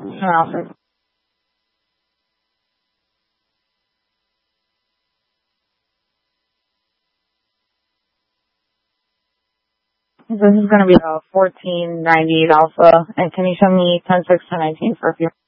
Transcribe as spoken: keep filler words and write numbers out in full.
Alpha. This is going to be a fourteen ninety-eight Alpha, and can you show me ten six ten nineteen for a few?